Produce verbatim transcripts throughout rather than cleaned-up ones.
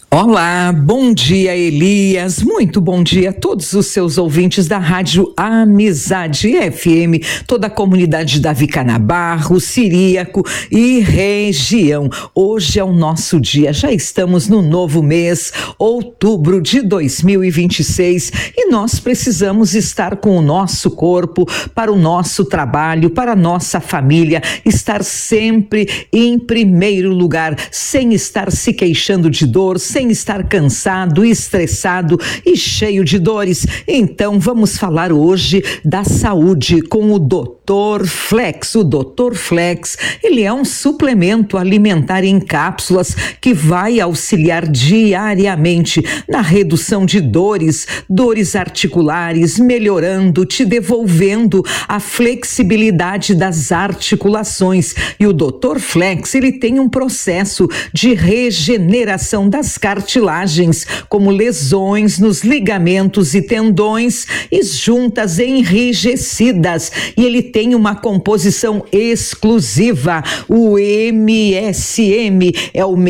Olá, bom dia Elias, muito bom dia a todos os seus ouvintes da Rádio Amizade F M, toda a comunidade Davi Canabarro, Ciríaco e região. Hoje é o nosso dia, já estamos no novo mês, outubro de dois mil e vinte e seis, e nós precisamos estar com o nosso corpo para o nosso trabalho, para a nossa família, estar sempre em primeiro lugar, sem estar se queixando de dor, sem sem estar cansado, estressado e cheio de dores. Então vamos falar hoje da saúde com o doutor Flex. O doutor Flex, ele é um suplemento alimentar em cápsulas que vai auxiliar diariamente na redução de dores, dores articulares, melhorando, te devolvendo a flexibilidade das articulações. E o doutor Flex, ele tem um processo de regeneração das cartilagens, como lesões nos ligamentos e tendões e juntas enrijecidas, e ele tem uma composição exclusiva, o M S M, é o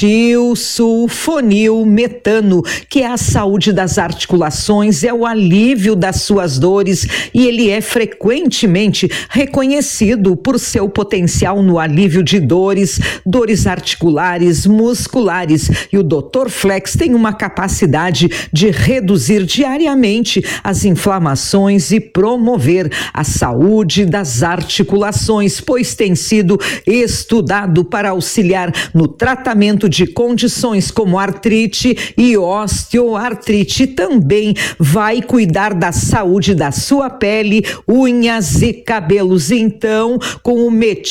metilsulfonilmetano, que é a saúde das articulações, é o alívio das suas dores, e ele é frequentemente reconhecido por seu potencial no alívio de dores, dores articulares, musculares, e o doutor Flex tem uma capacidade de reduzir diariamente as inflamações e promover a saúde das articulações, pois tem sido estudado para auxiliar no tratamento de condições como artrite e osteoartrite. Também vai cuidar da saúde da sua pele, unhas e cabelos. Então, com o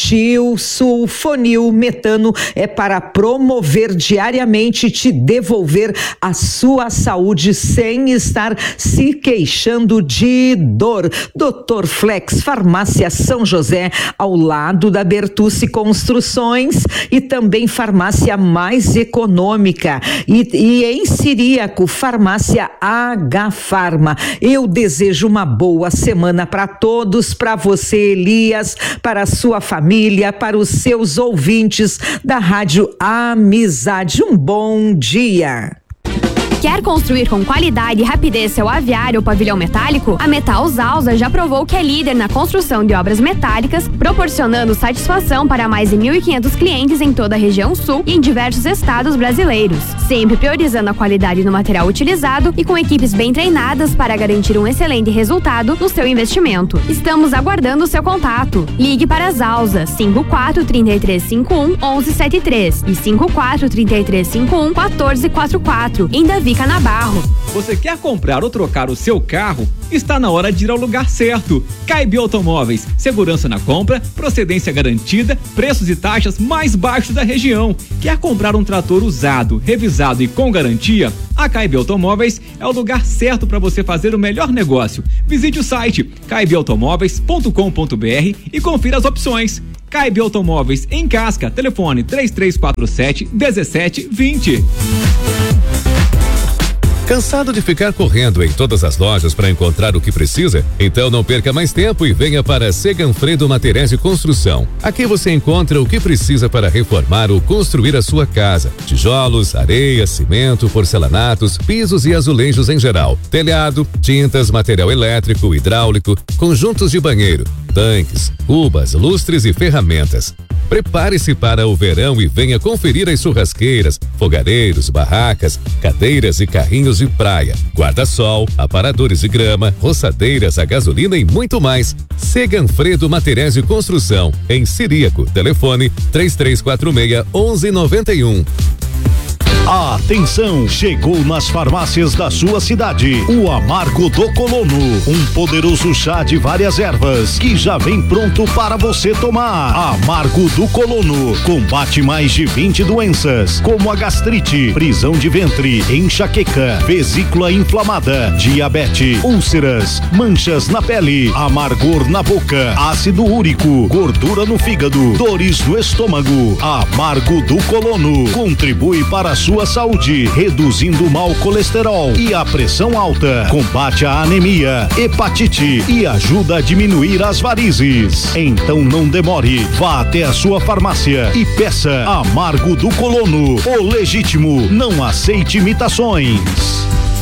metilsulfonilmetano é para promover diariamente, te devolver a sua saúde sem estar se queixando de dor. doutor Flex, Farmácia São José, ao lado da Bertucci Construções, e também Farmácia Mais Econômica, e, e em Ciríaco, Farmácia H Farma. Eu desejo uma boa semana para todos, para você, Elias, para a sua família, para os seus ouvintes da Rádio Amizade. Um bom dia. Quer construir com qualidade e rapidez seu aviário ou pavilhão metálico? A Metal Zalza já provou que é líder na construção de obras metálicas, proporcionando satisfação para mais de mil e quinhentos clientes em toda a região sul e em diversos estados brasileiros. Sempre priorizando a qualidade no material utilizado e com equipes bem treinadas para garantir um excelente resultado no seu investimento. Estamos aguardando o seu contato. Ligue para a Zalza cinco quatro, três três cinco um, um um sete três e cinco quatro, três três cinco um, quatro quatro quatro quatro em Davi Canabarro. Você quer comprar ou trocar o seu carro? Está na hora de ir ao lugar certo. Caib Automóveis, segurança na compra, procedência garantida, preços e taxas mais baixos da região. Quer comprar um trator usado, revisado e com garantia? A Caib Automóveis é o lugar certo para você fazer o melhor negócio. Visite o site caib automóveis ponto com ponto br e confira as opções. Caib Automóveis em Casca, telefone três três quatro sete, um sete dois zero. Cansado de ficar correndo em todas as lojas para encontrar o que precisa? Então não perca mais tempo e venha para Seganfredo Materiais de Construção. Aqui você encontra o que precisa para reformar ou construir a sua casa: tijolos, areia, cimento, porcelanatos, pisos e azulejos em geral, telhado, tintas, material elétrico, hidráulico, conjuntos de banheiro, tanques, cubas, lustres e ferramentas. Prepare-se para o verão e venha conferir as churrasqueiras, fogareiros, barracas, cadeiras e carrinhos de praia, guarda-sol, aparadores de grama, roçadeiras a gasolina e muito mais. Seganfredo Materiais de Construção, em Ciríaco, telefone três três quatro seis, um um nove um. Atenção, chegou nas farmácias da sua cidade o Amargo do Colono, um poderoso chá de várias ervas que já vem pronto para você tomar. Amargo do Colono combate mais de vinte doenças, como a gastrite, prisão de ventre, enxaqueca, vesícula inflamada, diabetes, úlceras, manchas na pele, amargor na boca, ácido úrico, gordura no fígado, dores no estômago. Amargo do Colono contribui para a sua sua saúde, reduzindo o mau colesterol e a pressão alta, combate a anemia, hepatite e ajuda a diminuir as varizes. Então não demore, vá até a sua farmácia e peça Amargo do Colono, o legítimo, não aceite imitações.